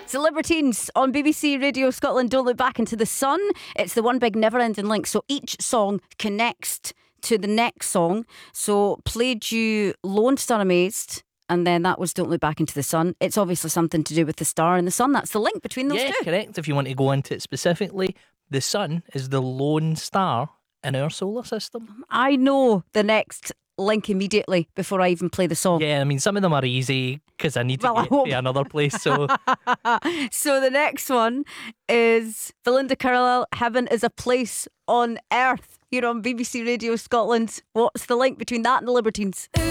It's the Libertines on BBC Radio Scotland. Don't look back into the sun. It's the one big never-ending link. So each song connects to the next song. So played you Lone Star Amazed, and then that was Don't Look Back into the Sun. It's obviously something to do with the star and the sun. That's the link between those two. Yeah, correct. If you want to go into it specifically, the sun is the lone star in our solar system. I know the next link immediately before I even play the song. Yeah, I mean, some of them are easy because I need to Well, I get hope. to another place. So So the next one is Belinda Carlisle, Heaven is a Place on Earth, here on BBC Radio Scotland. What's the link between that and the Libertines?